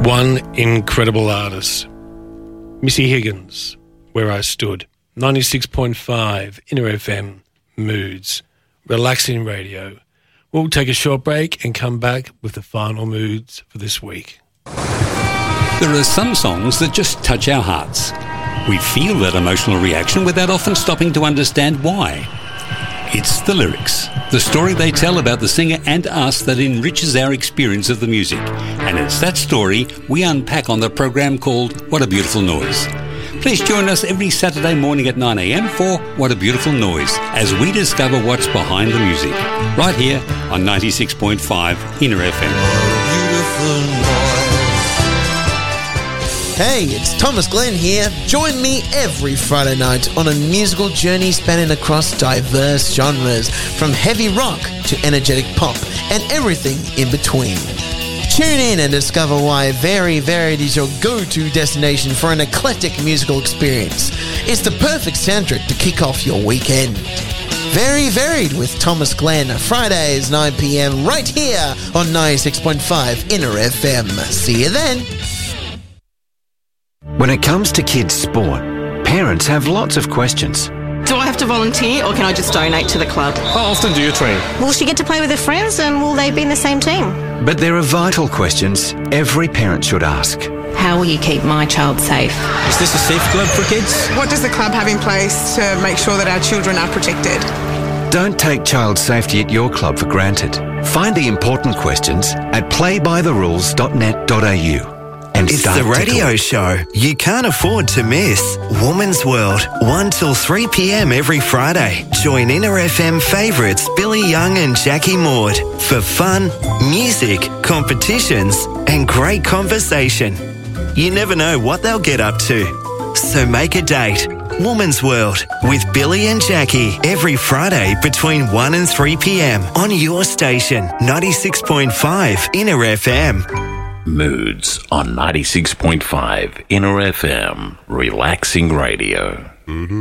One incredible artist, Missy Higgins, Where I Stood, 96.5 Inner FM, Moods, relaxing radio. We'll take a short break and come back with the final moods for this week. There are some songs that just touch our hearts. We feel that emotional reaction without often stopping to understand why. It's the lyrics, the story they tell about the singer and us that enriches our experience of the music. And it's that story we unpack on the program called What a Beautiful Noise. Please join us every Saturday morning at 9 a.m. for What a Beautiful Noise as we discover what's behind the music. Right here on 96.5 Inner FM. Beautiful noise. Hey, it's Thomas Glenn here. Join me every Friday night on a musical journey spanning across diverse genres, from heavy rock to energetic pop and everything in between. Tune in and discover why Very Varied is your go-to destination for an eclectic musical experience. It's the perfect soundtrack to kick off your weekend. Very Varied with Thomas Glenn, Fridays 9 p.m. right here on 96.5 Inner FM. See you then. When it comes to kids' sport, parents have lots of questions. Do I have to volunteer or can I just donate to the club? How often do you train? Will she get to play with her friends and will they be in the same team? But there are vital questions every parent should ask. How will you keep my child safe? Is this a safe club for kids? What does the club have in place to make sure that our children are protected? Don't take child safety at your club for granted. Find the important questions at playbytherules.net.au. It's the radio show you can't afford to miss. Woman's World, 1 till 3 p.m. every Friday. Join Inner FM favourites Billy Young and Jackie Maud for fun, music, competitions and great conversation. You never know what they'll get up to. So make a date. Woman's World with Billy and Jackie every Friday between 1 and 3 p.m. on your station, 96.5 Inner FM. Moods on 96.5 Inner FM, relaxing radio.